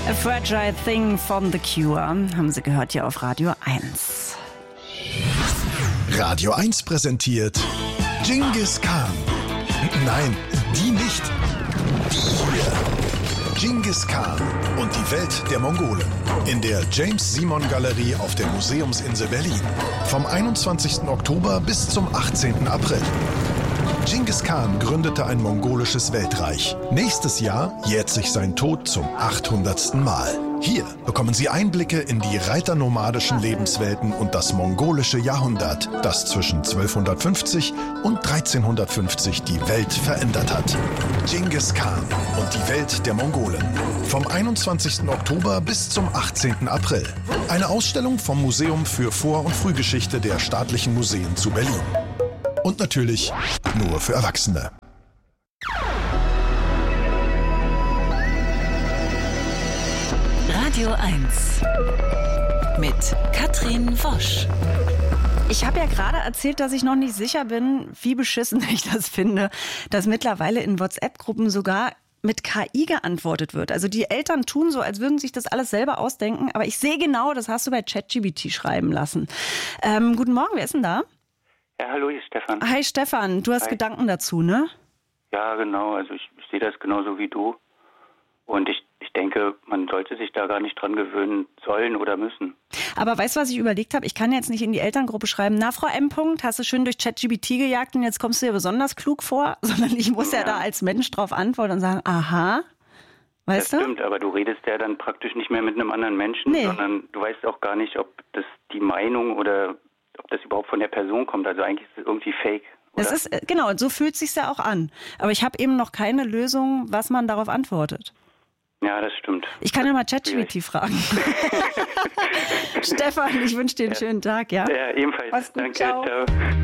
A Fragile Thing von The Cure haben Sie gehört hier auf Radio 1. Radio 1 präsentiert Genghis Khan. Nein, die nicht. Die hier. Genghis Khan und die Welt der Mongolen. In der James-Simon-Galerie auf der Museumsinsel Berlin. Vom 21. Oktober bis zum 18. April. Genghis Khan gründete ein mongolisches Weltreich. Nächstes Jahr jährt sich sein Tod zum 800. Mal. Hier bekommen Sie Einblicke in die reiternomadischen Lebenswelten und das mongolische Jahrhundert, das zwischen 1250 und 1350 die Welt verändert hat. Genghis Khan und die Welt der Mongolen. Vom 21. Oktober bis zum 18. April. Eine Ausstellung vom Museum für Vor- und Frühgeschichte der Staatlichen Museen zu Berlin. Und natürlich nur für Erwachsene. Radio 1 mit Katrin Wosch. Ich habe ja gerade erzählt, dass ich noch nicht sicher bin, wie beschissen ich das finde, dass mittlerweile in WhatsApp-Gruppen sogar mit KI geantwortet wird. Also die Eltern tun so, als würden sich das alles selber ausdenken, aber ich sehe genau, das hast du bei ChatGPT schreiben lassen. Guten Morgen, wer ist denn da? Ja, hallo, hier ist Stefan. Hi Stefan, du hast Hi. Gedanken dazu, ne? Ja, genau, also ich sehe das genauso wie du. Und ich denke, man sollte sich da gar nicht dran gewöhnen sollen oder müssen. Aber weißt du, was ich überlegt habe? Ich kann jetzt nicht in die Elterngruppe schreiben, na Frau M. hast du schön durch ChatGPT gejagt und jetzt kommst du dir besonders klug vor, sondern ich muss ja da als Mensch drauf antworten und sagen, aha, weißt du? Das stimmt, aber du redest ja dann praktisch nicht mehr mit einem anderen Menschen, sondern du weißt auch gar nicht, ob das die Meinung oder ob das überhaupt von der Person kommt. Also eigentlich ist es irgendwie fake. Es ist, genau, und so fühlt es sich ja auch an. Aber ich habe eben noch keine Lösung, was man darauf antwortet. Ja, das stimmt. Ich kann ja mal ChatGPT fragen. Stefan, ich wünsche dir einen schönen Tag, ja? Ja, ebenfalls. Mach's gut, Danke, ciao. ciao.